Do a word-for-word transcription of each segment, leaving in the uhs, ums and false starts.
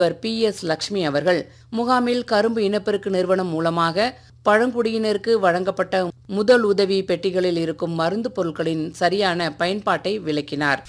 B S Lakshmi அவர்கள் முகாமில் கரும்பு இனப்பெருக்கு நிறுவனம் மூலமாக பழங்குடியினருக்கு வழங்கப்பட்ட முதல் உதவி பெட்டிகளில் இருக்கும் மருந்து பொருட்களின் சரியான பயன்பாட்டை விளக்கினார்.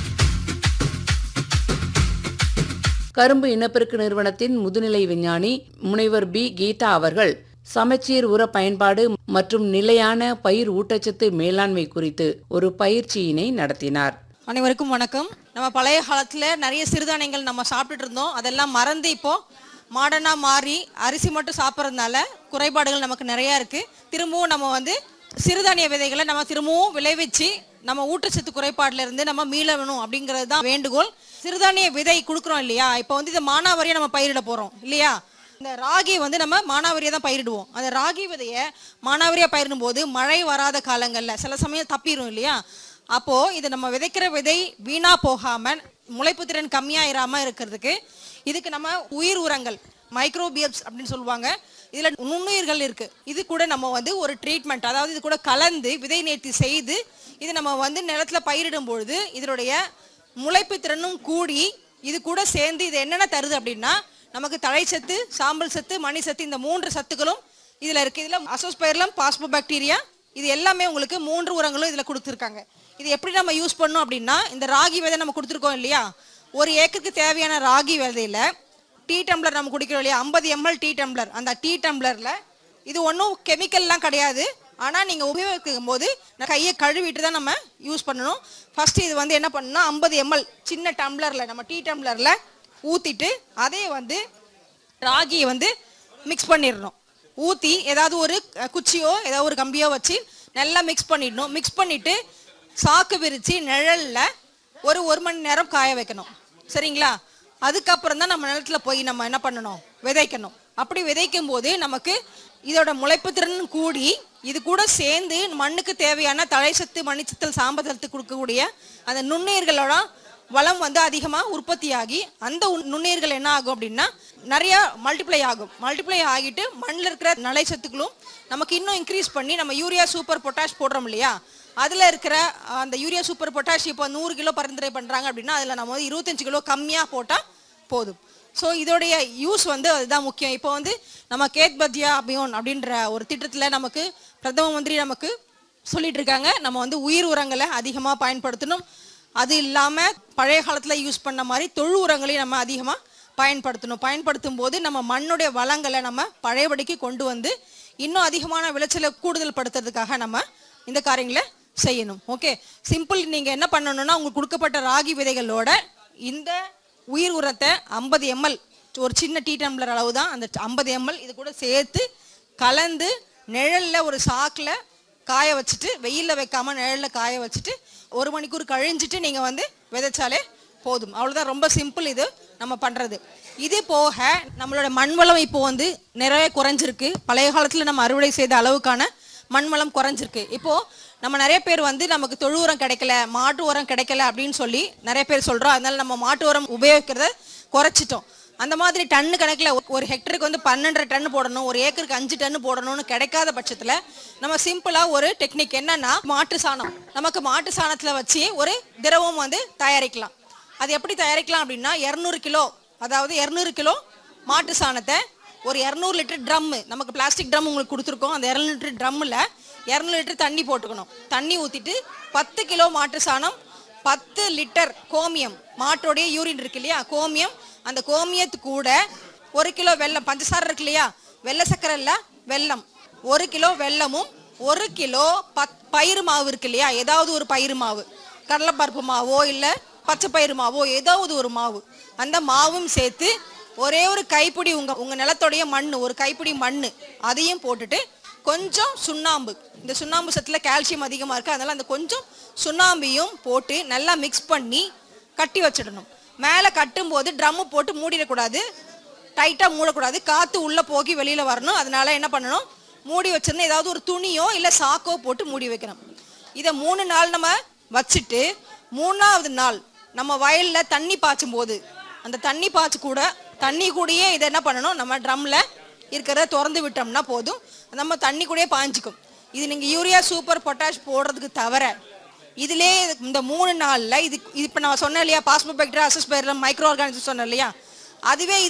கரும்பு இனப்பெருக்கு நிறுவனத்தின் முதுநிலை விஞ்ஞானி முனைவர் பி கீதா அவர்கள் சமச்சீர் உர பயன்பாடு மற்றும் நிலையான பயிர் ஊட்டச்சத்து மேலாண்மை குறித்து ஒரு பயிற்சியினை நடத்தினார். அனைவருக்கும் வணக்கம். நம்ம பழைய காலத்தில் நிறைய சிறுதானியங்கள் நம்ம சாப்பிட்டுட்டு இருந்தோம். அதெல்லாம் மறந்து இப்போ மாடர்னாக மாறி அரிசி மட்டும் சாப்பிட்றதுனால குறைபாடுகள் நமக்கு நிறையா இருக்குது. திரும்பவும் நம்ம வந்து சிறுதானிய விதைகளை நம்ம திரும்பவும் விளைவிச்சு நம்ம ஊட்டச்சத்து குறைபாடுல இருந்து நம்ம மீள வேணும் அப்படிங்கிறது தான் வேண்டுகோள். சிறுதானிய விதை கொடுக்குறோம் இல்லையா, இப்போ வந்து இதை மானாவாரியாக நம்ம பயிரிட போகிறோம் இல்லையா. இந்த ராகி வந்து நம்ம மானாவாரியாக தான் பயிரிடுவோம். அந்த ராகி விதையை மானாவாரியாக பயிரிடும் போது மழை வராத காலங்களில் சில சமயம் தப்பிடும் இல்லையா. அப்போது இதை நம்ம விதைக்கிற விதை வீணாக போகாமல் முளைப்பு திறன் கம்மியாயிராமல் இருக்கிறதுக்கு இதுக்கு நம்ம உயிர் உரங்கள் மைக்ரோபியப்ஸ் அப்படின்னு சொல்லுவாங்க, இதில் நுண்ணுயிர்கள் இருக்குது. இது கூட நம்ம வந்து ஒரு ட்ரீட்மெண்ட், அதாவது இது கூட கலந்து விதை நேர்த்தி செய்து இது நம்ம வந்து நிலத்தில் பயிரிடும் பொழுது இதனுடைய முளைப்பு திறனும் கூடி இது கூட சேர்ந்து இது என்னென்ன தருது அப்படின்னா நமக்கு தழைச்சத்து, சாம்பல் சத்து, மணி சத்து, இந்த மூன்று சத்துக்களும் இதில் இருக்குது. இதில் அசோஸ்பைரலம், பாஸ்போபாக்டீரியா, இது எல்லாமே உங்களுக்கு மூன்று உரங்களும் இதில் கொடுத்துருக்காங்க. இது எப்படி நம்ம யூஸ் பண்ணோம் அப்படின்னா, இந்த ராகி விதை நம்ம கொடுத்துருக்கோம் இல்லையா, ஒரு ஏக்கருக்கு தேவையான ராகி விதையில் டீ டம்ளர் நம்ம குடிக்கிறோம் இல்லையா, ஐம்பது எம்எல் டீ டம்ளர், அந்த டீ டம்ளரில் இது ஒன்றும் கெமிக்கல்லாம் கிடையாது. ஆனால் நீங்கள் உபயோகிக்கும் போது கையை கழுவிட்டு தான் நம்ம யூஸ் பண்ணணும். ஃபஸ்ட்டு இது வந்து என்ன பண்ணணும்னா ஐம்பது எம்எல் சின்ன டம்ளரில் நம்ம டீ டம்ளரில் ஊற்றிட்டு அதே வந்து ராகியை வந்து மிக்ஸ் பண்ணிடணும். ஊற்றி ஏதாவது ஒரு குச்சியோ ஏதாவது ஒரு கம்பியோ வச்சு நல்லா மிக்ஸ் பண்ணிடணும். மிக்ஸ் பண்ணிவிட்டு சாக்கு விரித்து நிழலில் ஒரு ஒரு மணி நேரம் காய வைக்கணும். சரிங்களா? அதுக்கப்புறம் தான் நம்ம நிலத்தில் போய் நம்ம என்ன பண்ணணும், விதைக்கணும். அப்படி விதைக்கும் போது நமக்கு இதோட முளைப்பு திறன் கூடி இது கூட சேர்ந்து மண்ணுக்கு தேவையான தழைச்சத்து, மணிச்சத்தல், சாம்பல் கொடுக்கக்கூடிய அந்த நுண்ணுயிர்களோட வளம் வந்து அதிகமாக உற்பத்தி ஆகி அந்த நுண்ணுயிர்கள் என்ன ஆகும் அப்படின்னா நிறையா மல்டிப்ளை ஆகும். மல்டிப்ளை ஆகிட்டு மண்ணில் இருக்கிற நலைச்சத்துக்களும் நமக்கு இன்னும் இன்க்ரீஸ் பண்ணி நம்ம யூரியா சூப்பர் பொட்டாஷ் போடுறோம் இல்லையா, அதில் இருக்கிற அந்த யூரியா சூப்பர் பொட்டாஷ் இப்போ நூறு கிலோ பரிந்துரை பண்ணுறாங்க அப்படின்னா அதில் நம்ம வந்து இருபத்தஞ்சு கிலோ கம்மியாக போட்டால் போதும். ஸோ இதோடைய யூஸ் வந்து அதுதான் முக்கியம். இப்போ வந்து நம்ம கேத் பத்யா அபியோன் அப்படின்ற ஒரு திட்டத்தில் நமக்கு பிரதம மந்திரி நமக்கு சொல்லிட்டு இருக்காங்க, நம்ம வந்து உயிர் உரங்களை அதிகமாக பயன்படுத்தணும். அது இல்லாமல் பழைய காலத்தில் யூஸ் பண்ண மாதிரி தொழு உரங்களையும் நம்ம அதிகமாக பயன்படுத்தணும். பயன்படுத்தும் போது நம்ம மண்ணுடைய வளங்களை நம்ம பழையபடிக்கு கொண்டு வந்து இன்னும் அதிகமான விளைச்சலை கூடுதல் படுத்துறதுக்காக நம்ம இந்த காரியங்களை செய்யணும். Okay, simple. நீங்கள் என்ன பண்ணணும்னா உங்களுக்கு கொடுக்கப்பட்ட ராகி விதைகளோட இந்த உயிர் உரத்தை ஐம்பது எம்எல் ஒரு சின்ன டீ டம்ளர் அளவு தான், அந்த ஐம்பது எம்எல் இது கூட சேர்த்து கலந்து நிழலில் ஒரு சாக்கில் காய வச்சுட்டு, வெயிலில் வைக்காமல் நிழலில் காய வச்சுட்டு ஒரு மணிக்கூர் கழிஞ்சிட்டு நீங்கள் வந்து விதைச்சாலே போதும். அவ்வளோதான், ரொம்ப சிம்பிள் இது நம்ம பண்ணுறது. இது போக நம்மளோட மண்வளம் இப்போ வந்து நிறைய குறைஞ்சிருக்கு. பழைய காலத்தில் நம்ம அறுவடை செய்த அளவுக்கான மண்வளம் குறைஞ்சிருக்கு. இப்போது நம்ம நிறைய பேர் வந்து நமக்கு தொழு உரம் கிடைக்கல, மாட்டு உரம் கிடைக்கல அப்படின்னு சொல்லி நிறைய பேர் சொல்கிறோம். அதனால நம்ம மாட்டு உரம் உபயோகிக்கிறத குறைச்சிட்டோம். அந்த மாதிரி டன்னு கணக்கில் ஒரு ஹெக்டருக்கு வந்து பன்னெண்டரை டன்னு போடணும், ஒரு ஏக்கருக்கு அஞ்சு டன்னு போடணும்னு கிடைக்காத பட்சத்தில் நம்ம சிம்பிளாக ஒரு டெக்னிக் என்னன்னா, மாட்டு சாணம், நமக்கு மாட்டு சாணத்தில் வச்சு ஒரு திரவம் வந்து தயாரிக்கலாம். அது எப்படி தயாரிக்கலாம் அப்படின்னா, இரநூறு கிலோ அதாவது இரநூறு கிலோ மாட்டு சாணத்தை ஒரு இரநூறு லிட்டர் ட்ரம்மு, நமக்கு பிளாஸ்டிக் ட்ரம் உங்களுக்கு கொடுத்துருக்கோம், அந்த இரநூறு லிட்டர் ட்ரம்மில் இரநூறு லிட்டர் தண்ணி போட்டுக்கணும். தண்ணி ஊற்றிட்டு பத்து கிலோ மாட்டு சாணம், பத்து லிட்டர் கோமியம், மாட்டோடைய யூரின் இருக்கு இல்லையா, கோமியம், அந்த கோமியத்து கூட ஒரு கிலோ வெல்லம், பஞ்சசாரம் இருக்கு இல்லையா, வெள்ளை சக்கரை இல்லை வெல்லம், ஒரு கிலோ வெல்லமும் ஒரு கிலோ பத் பயிறு மாவு இருக்கு இல்லையா, ஏதாவது ஒரு பயிறு மாவு, கடலைப்பருப்பு மாவோ இல்லை பச்சை பயிறு மாவோ ஏதாவது ஒரு மாவு, அந்த மாவும் சேர்த்து ஒரே ஒரு கைப்பிடி உங்கள் உங்கள் நிலத்தோடைய மண், ஒரு கைப்பிடி மண் அதையும் போட்டுட்டு கொஞ்சம் சுண்ணாம்பு, இந்த சுண்ணாம்பு சத்தில் கால்சியம் அதிகமாக இருக்குது, அதனால் அந்த கொஞ்சம் சுண்ணாம்பையும் போட்டு நல்லா மிக்ஸ் பண்ணி கட்டி வச்சிடணும். மேலே கட்டும்போது ட்ரம்மு போட்டு மூடிடக்கூடாது, டைட்டாக மூடக்கூடாது, காற்று உள்ளே போகி வெளியில் வரணும். அதனால் என்ன பண்ணணும், மூடி வச்சிருந்தா ஏதாவது ஒரு துணியோ இல்லை சாக்கோ போட்டு மூடி வைக்கணும். இதை மூணு நாள் நம்ம வச்சுட்டு மூணாவது நாள் நம்ம வயலில் தண்ணி பாய்ச்சும் போது அந்த தண்ணி பாய்ச்சி கூட தண்ணி கூடயே இதை என்ன பண்ணணும், நம்ம ட்ரம்மில் இருக்கிறத திறந்து விட்டோம்னா போதும், நம்ம தண்ணி கூடயே பாய்ஞ்சிக்கும். இது நீங்கள் யூரியா சூப்பர் பொட்டாஷ் போடுறதுக்கு தவிர இதிலே இந்த மூணு நாளில் இது இப்போ நான் சொன்னேன் இல்லையா, பாஸ்போபாக்டீரியா, அசோஸ்பைரலம், மைக்ரோ ஆர்கானிசம் சொன்னேன் இல்லையா, அதுவே